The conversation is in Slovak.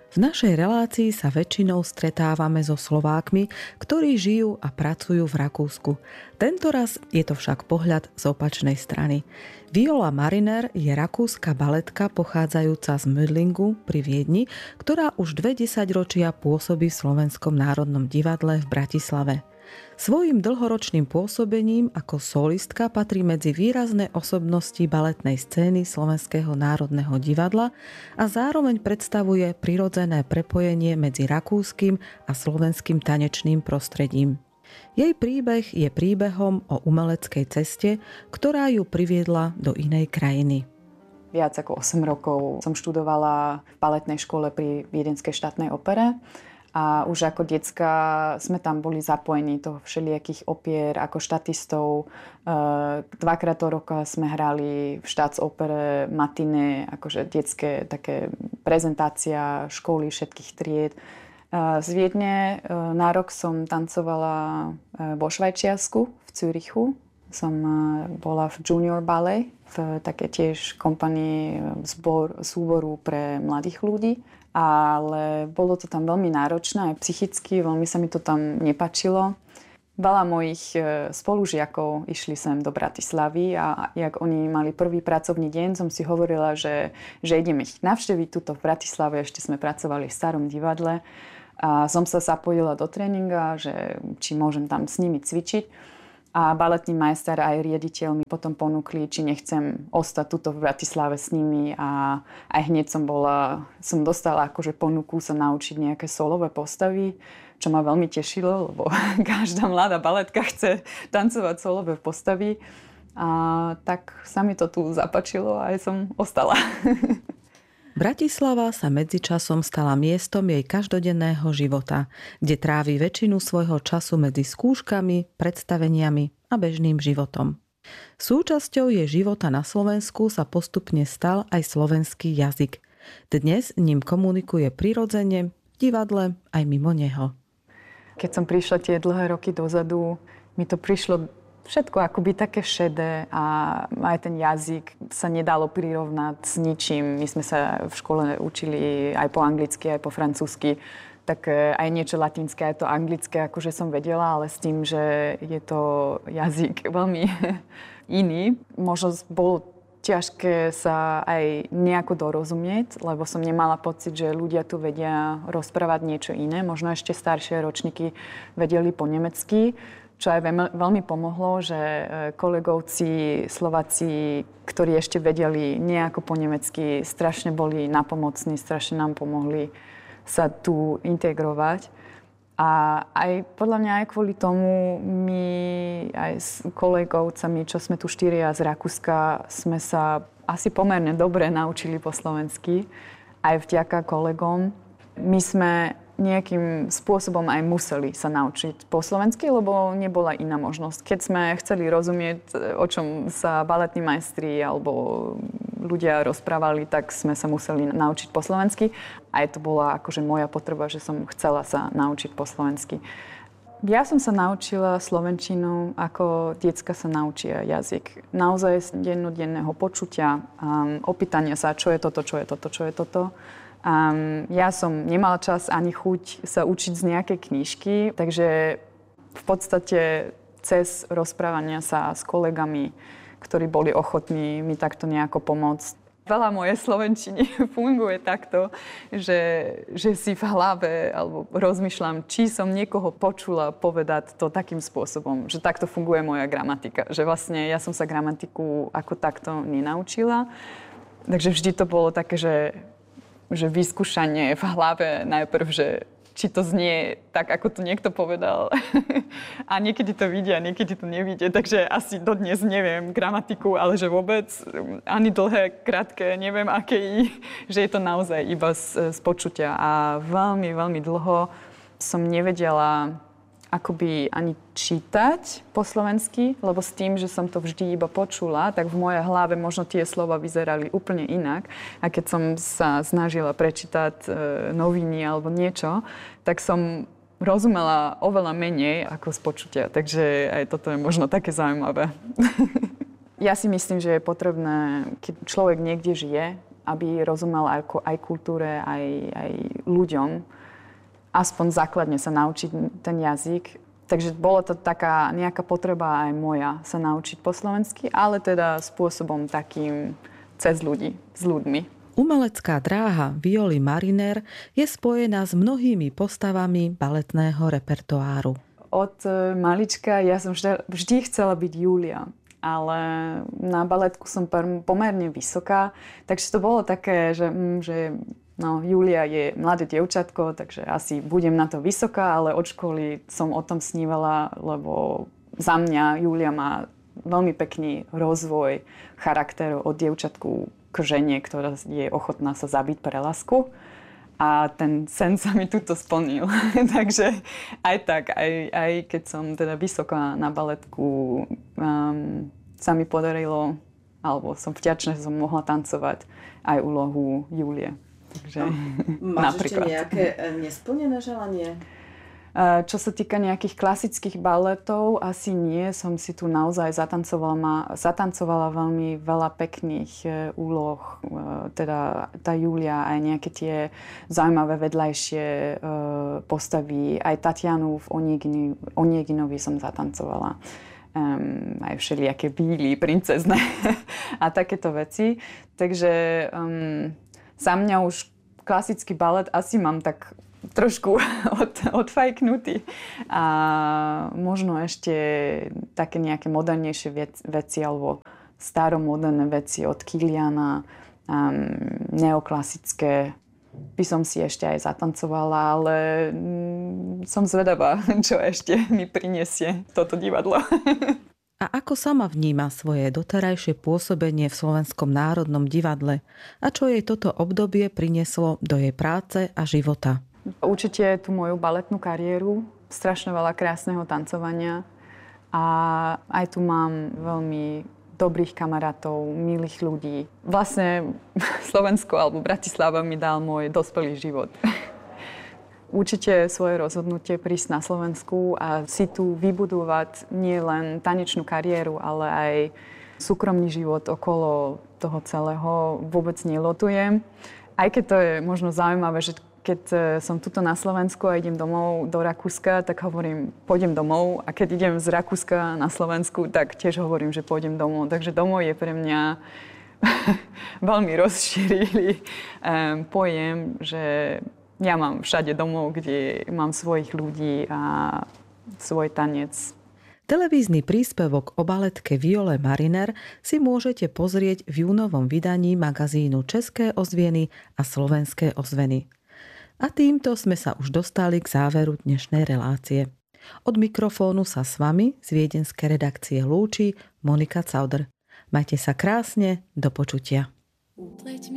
V našej relácii sa väčšinou stretávame so Slovákmi, ktorí žijú a pracujú v Rakúsku. Tentoraz je to však pohľad z opačnej strany. Viola Mariner je rakúska baletka pochádzajúca z Mödlingu pri Viedni, ktorá už 20 ročia pôsobí v Slovenskom národnom divadle v Bratislave. Svojím dlhoročným pôsobením ako solistka patrí medzi výrazné osobnosti baletnej scény Slovenského národného divadla a zároveň predstavuje prirodzené prepojenie medzi rakúskym a slovenským tanečným prostredím. Jej príbeh je príbehom o umeleckej ceste, ktorá ju priviedla do inej krajiny. Viac ako 8 rokov som študovala v baletnej škole pri Viedenskej štátnej opere. A už ako decka sme tam boli zapojení do všelijakých opier ako štatistov. Dvakrát do roka sme hrali v Staatsopere matine, akože detské také prezentácia školy všetkých tried. Z Viedne na rok som tancovala vo Švajčiarsku, v Zürichu. Som bola v Junior Ballet, v také tiež kompanii súboru pre mladých ľudí. Ale bolo to tam veľmi náročné, aj psychicky, veľmi sa mi to tam nepáčilo. Veľa mojich spolužiakov išli sem do Bratislavy a jak oni mali prvý pracovný deň, som si hovorila, že ideme ich navšteviť tuto v Bratislave. Ešte sme pracovali v starom divadle a som sa zapojila do tréninga, že či môžem tam s nimi cvičiť. A baletný majster aj riaditeľ mi potom ponúkli, či nechcem ostať tuto v Bratislave s nimi a aj hneď som dostala akože ponuku sa naučiť nejaké solové postavy, čo ma veľmi tešilo, lebo každá mladá baletka chce tancovať solové postavy. A tak sa mi to tu zapáčilo a aj som ostala. Bratislava sa medzičasom stala miestom jej každodenného života, kde trávi väčšinu svojho času medzi skúškami, predstaveniami a bežným životom. Súčasťou jej života na Slovensku sa postupne stal aj slovenský jazyk. Dnes ním komunikuje prirodzene, v divadle aj mimo neho. Keď som prišla tie dlhé roky dozadu, mi to prišlo všetko akoby také šedé a aj ten jazyk sa nedalo prirovnať s ničím. My sme sa v škole učili aj po anglicky, aj po francúzsky. Tak aj niečo latinské, aj to anglické, akože som vedela, ale s tým, že je to jazyk veľmi iný. Možno bolo ťažké sa aj nejako dorozumieť, lebo som nemala pocit, že ľudia tu vedia rozprávať niečo iné. Možno ešte staršie ročníky vedeli po nemecky, čo aj veľmi pomohlo, že kolegovci Slováci, ktorí ešte vedeli nejako po nemecky, strašne boli napomocní, strašne nám pomohli sa tu integrovať. A aj podľa mňa aj kvôli tomu my aj s kolegovcami, čo sme tu štyria z Rakúska, sme sa asi pomerne dobre naučili po slovensky, aj vďaka kolegom. My sme nejakým spôsobom aj museli sa naučiť po slovensky, lebo nebola iná možnosť. Keď sme chceli rozumieť, o čom sa baletní majstri alebo ľudia rozprávali, tak sme sa museli naučiť po slovensky. Aj to bola akože moja potreba, že som chcela sa naučiť po slovensky. Ja som sa naučila slovenčinu, ako decka sa naučia jazyk. Naozaj z dennodenného počutia, opýtania sa, čo je toto, čo je toto, čo je toto. Ja som nemala čas ani chuť sa učiť z nejakej knižky, takže v podstate cez rozprávania sa s kolegami, ktorí boli ochotní mi takto nejako pomôcť. Veľa mojej slovenčiny funguje takto, že si v hlave alebo rozmýšľam, či som niekoho počula povedať to takým spôsobom, že takto funguje moja gramatika. Že vlastne ja som sa gramatiku ako takto nenaučila. Takže vždy to bolo také, že vyskúšanie v hlave najprv, že či to znie tak, ako to niekto povedal. A niekedy to vidia, niekedy to nevidie. Takže asi dodnes neviem gramatiku, ale že vôbec ani dlhé, krátke, neviem aké, že je to naozaj iba z počutia. A veľmi, veľmi dlho som nevedela akoby ani čítať po slovensky, lebo s tým, že som to vždy iba počula, tak v mojej hlave možno tie slova vyzerali úplne inak. A keď som sa snažila prečítať noviny alebo niečo, tak som rozumela oveľa menej ako z počutia. Takže aj toto je možno také zaujímavé. Ja si myslím, že je potrebné, keď človek niekde žije aby rozumel aj kultúre, aj ľuďom. Aspoň základne sa naučiť ten jazyk. Takže bolo to taká nejaká potreba aj moja sa naučiť po slovensky, ale teda spôsobom takým cez ľudí, s ľuďmi. Umelecká dráha Violy Mariner je spojená s mnohými postavami baletného repertoáru. Od malička ja som vždy chcela byť Julia, ale na baletku som pomerne vysoká, takže to bolo také, že Julia je mladé dievčatko, takže asi budem na to vysoká, ale od školy som o tom snívala, lebo za mňa Julia má veľmi pekný rozvoj charakteru od dievčatku k žene, ktorá je ochotná sa zabiť pre lásku. A ten sen sa mi tuto splnil. Takže aj keď som teda vysoká na baletku, sa mi podarilo, alebo som vďačná, že som mohla tancovať aj úlohu Julie. Takže, máš ešte nejaké nesplnené želanie? Čo sa týka nejakých klasických baletov, asi nie. Som si tu naozaj zatancovala veľmi veľa pekných úloh. Teda tá Julia, aj nejaké tie zaujímavé vedľajšie postavy. Aj Tatianu v Onieginovi som zatancovala. Aj všelijaké bíly, princezné a takéto veci. Takže za mňa už klasický balet asi mám tak trošku odfajknutý. A možno ešte také nejaké modernejšie veci alebo staromoderné veci od Kiliana, neoklasické by som si ešte aj zatancovala, ale som zvedavá, čo ešte mi prinesie toto divadlo. A ako sama vníma svoje doterajšie pôsobenie v Slovenskom národnom divadle a čo jej toto obdobie prinieslo do jej práce a života? Určite tú moju baletnú kariéru, strašne veľa krásneho tancovania a aj tu mám veľmi dobrých kamarátov, milých ľudí. Vlastne Slovensko alebo Bratislava mi dal môj dospelý život. Určite svoje rozhodnutie prísť na Slovensku a si tu vybudovať nie len tanečnú kariéru, ale aj súkromný život okolo toho celého vôbec neľutujem. Aj keď to je možno zaujímavé, že keď som tuto na Slovensku a idem domov do Rakúska, tak hovorím, pôjdem domov. A keď idem z Rakúska na Slovensku, tak tiež hovorím, že pôjdem domov. Takže domov je pre mňa veľmi rozšírili pojem, že ja mám všade domov, kde mám svojich ľudí a svoj tanec. Televízny príspevok o baletke Viole Mariner si môžete pozrieť v júnovom vydaní magazínu České ozveny a Slovenské ozveny. A týmto sme sa už dostali k záveru dnešnej relácie. Od mikrofónu sa s vami z viedenskej redakcie lúči Monika Cauder. Majte sa krásne, do počutia.